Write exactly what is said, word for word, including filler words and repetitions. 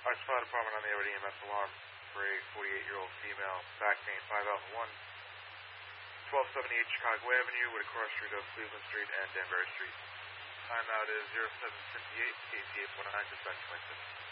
Our fire department on the air with E M S alarm for a forty-eight-year-old female, back pain, five Alpha one, twelve seventy-eight Chicago Avenue, with a cross street of Cleveland Street and Danbury Street. Timeout is zero seven fifty-eight, K C eight four nine, dispatch twenty-six.